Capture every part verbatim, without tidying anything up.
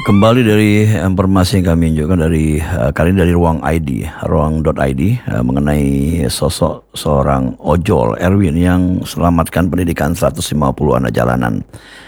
Kembali dari informasi yang kami tunjukkan dari uh, kali ini dari ruang I D, ruang.id uh, mengenai sosok seorang ojol Erwin yang selamatkan pendidikan seratus lima puluh anak jalanan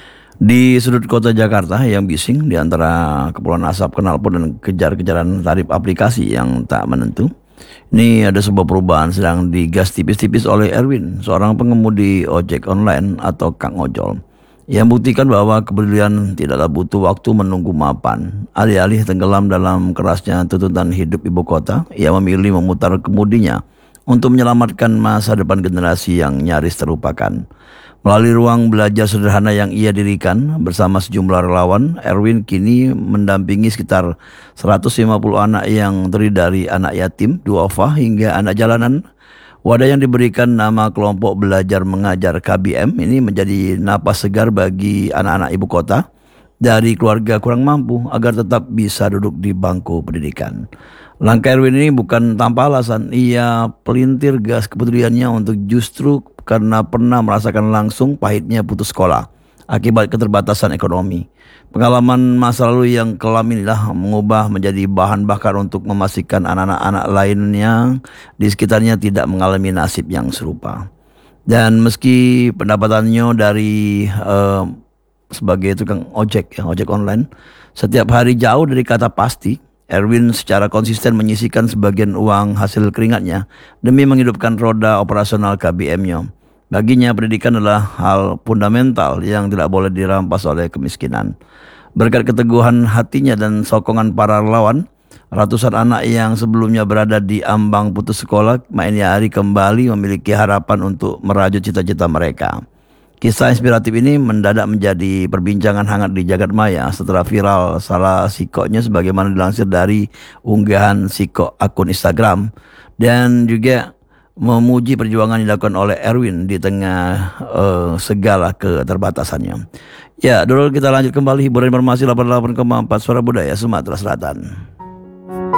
di sudut kota Jakarta yang bising di antara kepulan asap knalpot dan kejar-kejaran tarif aplikasi yang tak menentu. Ini ada sebuah perubahan sedang digas tipis-tipis oleh Erwin, seorang pengemudi ojek online atau Kang Ojol, yang buktikan bahwa kepedulian tidaklah butuh waktu menunggu mapan. Alih-alih tenggelam dalam kerasnya tuntutan hidup ibu kota, ia memilih memutar kemudinya untuk menyelamatkan masa depan generasi yang nyaris terlupakan. Melalui ruang belajar sederhana yang ia dirikan bersama sejumlah relawan, Erwin kini mendampingi sekitar seratus lima puluh anak yang terdiri dari anak yatim, duafa hingga anak jalanan. Wadah yang diberikan nama kelompok belajar mengajar K B M ini menjadi napas segar bagi anak-anak ibu kota dari keluarga kurang mampu agar tetap bisa duduk di bangku pendidikan. Langkah Erwin ini bukan tanpa alasan, ia pelintir gas kepeduliannya untuk justru karena pernah merasakan langsung pahitnya putus sekolah akibat keterbatasan ekonomi. Pengalaman masa lalu yang kelam inilah mengubah menjadi bahan bakar untuk memastikan anak-anak lainnya di sekitarnya tidak mengalami nasib yang serupa. Dan meski pendapatannya dari uh, sebagai tukang ojek, ya, ojek online, setiap hari jauh dari kata pasti, Erwin secara konsisten menyisihkan sebagian uang hasil keringatnya demi menghidupkan roda operasional K B M-nya. Baginya pendidikan adalah hal fundamental yang tidak boleh dirampas oleh kemiskinan. Berkat keteguhan hatinya dan sokongan para relawan, ratusan anak yang sebelumnya berada di ambang putus sekolah main hari kembali memiliki harapan untuk merajut cita-cita mereka. Kisah inspiratif ini mendadak menjadi perbincangan hangat di jagat maya setelah viral salah sikoknya sebagaimana dilansir dari unggahan sikok akun Instagram, dan juga memuji perjuangan yang dilakukan oleh Erwin di tengah uh, segala keterbatasannya. Ya, dulu kita lanjut kembali hiburan informasi delapan puluh delapan koma empat Suara Budaya Sumatera Selatan.